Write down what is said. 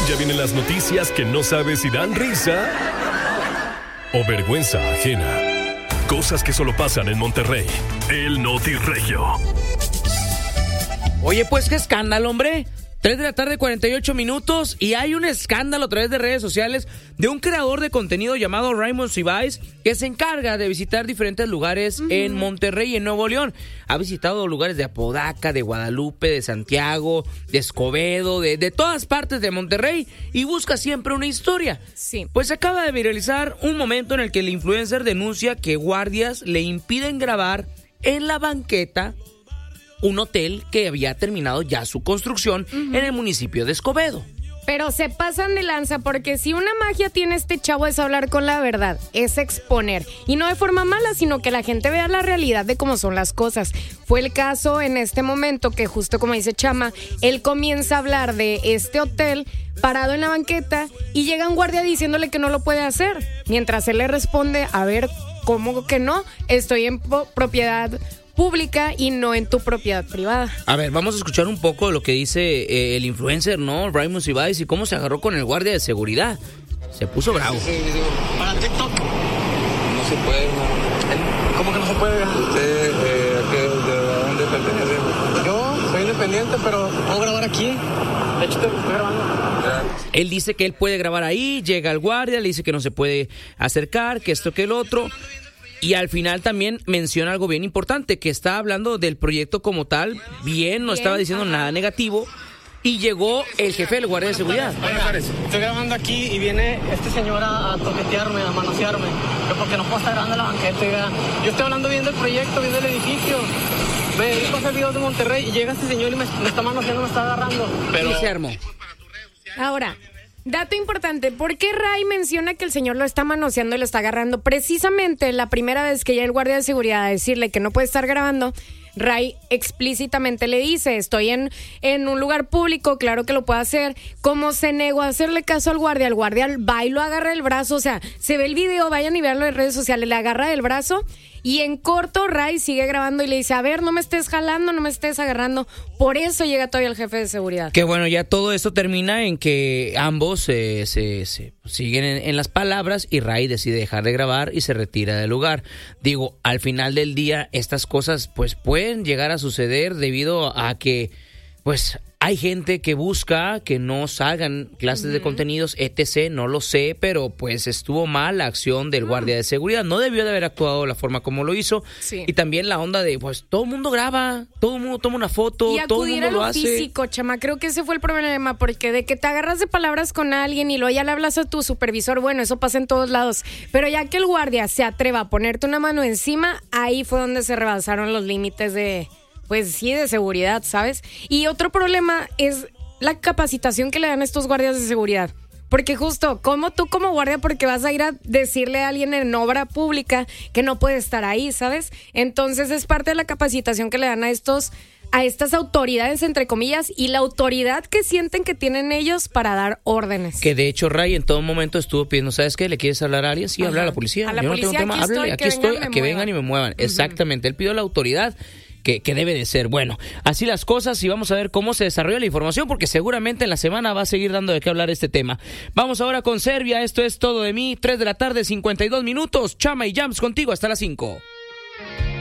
Ya vienen las noticias que no sabes si dan risa o vergüenza ajena. Cosas que solo pasan en Monterrey. El NotiRegio. Oye, pues qué escándalo, hombre. 3 de la tarde, 48 minutos, y hay un escándalo a través de redes sociales de un creador de contenido llamado Raymond Cibáez, que se encarga de visitar diferentes lugares en Monterrey y en Nuevo León. Ha visitado lugares de Apodaca, de Guadalupe, de Santiago, de Escobedo, de todas partes de Monterrey, y busca siempre una historia. Sí. Pues acaba de viralizar un momento en el que el influencer denuncia que guardias le impiden grabar en la banqueta un hotel que había terminado ya su construcción en el municipio de Escobedo. Pero se pasan de lanza, porque si una magia tiene este chavo es hablar con la verdad, es exponer. Y no de forma mala, sino que la gente vea la realidad de cómo son las cosas. Fue el caso en este momento que, justo como dice Chama, él comienza a hablar de este hotel parado en la banqueta y llega un guardia diciéndole que no lo puede hacer. Mientras él le responde, a ver, ¿cómo que no? Estoy en propiedad pública y no en tu propiedad privada. A ver, vamos a escuchar un poco de lo que dice el influencer, ¿no? Raymond Cibáez, y cómo se agarró con el guardia de seguridad. Se puso bravo. Para TikTok no se puede, ¿no? ¿Cómo que no se puede? ¿Usted de dónde pertenece? Yo soy independiente, pero puedo grabar aquí. De hecho, te estoy grabando. Él dice que él puede grabar ahí, llega el guardia, le dice que no se puede acercar, que esto, que el otro. Y al final también menciona algo bien importante, que está hablando del proyecto como tal, no estaba diciendo nada negativo, y llegó el jefe del guardia de seguridad. Estoy grabando aquí y viene este señor a toquetearme, a manosearme, porque no puedo estar grabando la banqueta. Yo estoy hablando bien del proyecto, bien del edificio. Me dedico a hacer videos de Monterrey y llega este señor y me está manoseando, me está agarrando. Pero... y se armó. Ahora, dato importante, ¿por qué Ray menciona que el señor lo está manoseando y lo está agarrando? Precisamente la primera vez que ya el guardia de seguridad a decirle que no puede estar grabando, Ray explícitamente le dice, estoy en un lugar público, claro que lo puedo hacer. Como se negó a hacerle caso al guardia va y lo agarra del brazo, o sea, se ve el video, vayan y veanlo en redes sociales, le agarra del brazo y en corto Ray sigue grabando y le dice, a ver, no me estés jalando, no me estés agarrando. Por eso llega todavía el jefe de seguridad. Que bueno, ya todo esto termina en que ambos se siguen en las palabras y Ray decide dejar de grabar y se retira del lugar. Digo, al final del día estas cosas pues pueden llegar a suceder debido a que pues hay gente que busca que no salgan clases de contenidos, etc., no lo sé, pero pues estuvo mal la acción del guardia de seguridad. No debió de haber actuado de la forma como lo hizo. Sí. Y también la onda de, pues, todo el mundo graba, todo el mundo toma una foto, y todo el mundo lo hace. Físico, Chama, creo que ese fue el problema, porque de que te agarras de palabras con alguien y luego ya le hablas a tu supervisor, bueno, eso pasa en todos lados, pero ya que el guardia se atreva a ponerte una mano encima, ahí fue donde se rebasaron los límites de... pues sí, de seguridad, ¿sabes? Y otro problema es la capacitación que le dan a estos guardias de seguridad. Porque justo, como tú como guardia, porque vas a ir a decirle a alguien en obra pública que no puede estar ahí, ¿sabes? Entonces es parte de la capacitación que le dan a estas autoridades, entre comillas, y la autoridad que sienten que tienen ellos para dar órdenes. Que de hecho Ray en todo momento estuvo pidiendo, ¿sabes qué? ¿Le quieres hablar a alguien? Sí, habla a la policía. A la Yo policía, no tengo tema, háblale, aquí estoy, a que vengan y me muevan. Exactamente, él pidió a la autoridad que debe de ser. Bueno, así las cosas y vamos a ver cómo se desarrolla la información porque seguramente en la semana va a seguir dando de qué hablar este tema. Vamos ahora con Serbia, esto es todo de mí, 3 de la tarde, 52 minutos, Chama y Jams contigo hasta las 5.